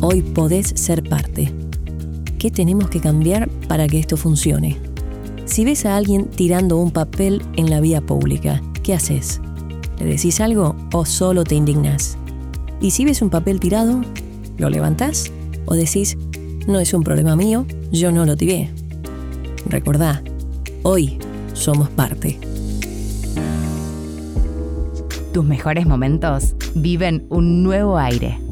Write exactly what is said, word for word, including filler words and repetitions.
Hoy podés ser parte. ¿Qué tenemos que cambiar para que esto funcione? Si ves a alguien tirando un papel en la vía pública, ¿qué haces? ¿Le decís algo o solo te indignás? Y si ves un papel tirado, ¿lo levantás o decís, no es un problema mío, yo no lo tiré? Recordá, hoy somos parte. Tus mejores momentos viven un nuevo aire.